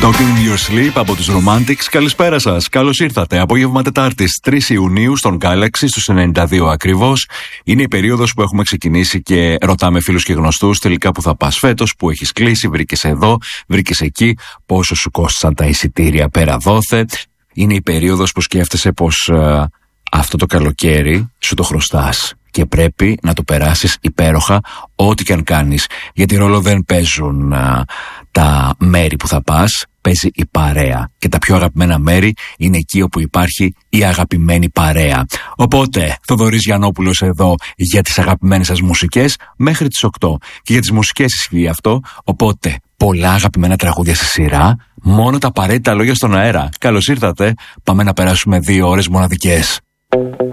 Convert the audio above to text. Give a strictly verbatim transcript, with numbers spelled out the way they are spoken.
Talking in your sleep από τους Romantics. Καλησπέρα σας. Καλώς ήρθατε. Απόγευμα Τετάρτης, τρεις Ιουνίου, στον Galaxy, στους ενενήντα δύο ακριβώς. Είναι η περίοδος που έχουμε ξεκινήσει και ρωτάμε φίλους και γνωστούς τελικά που θα πας φέτος, που έχεις κλείσει, βρήκες εδώ, βρήκες εκεί, πόσο σου κόστησαν τα εισιτήρια πέρα δόθε. Είναι η περίοδος που σκέφτεσαι πως ε, αυτό το καλοκαίρι σου το χρωστάς και πρέπει να το περάσεις υπέροχα ό,τι και αν κάνεις. Γιατί ρόλο δεν παίζουν α, τα μέρη που θα πας, παίζει η παρέα. Και τα πιο αγαπημένα μέρη είναι εκεί όπου υπάρχει η αγαπημένη παρέα. Οπότε, Θοδωρής Γιαννόπουλος εδώ για τις αγαπημένες σας μουσικές μέχρι τις οκτώ. Και για τις μουσικές ισχύει αυτό, οπότε πολλά αγαπημένα τραγούδια στη σειρά, μόνο τα απαραίτητα λόγια στον αέρα. Καλώς ήρθατε, πάμε να περάσουμε δύο ώρες μοναδικές.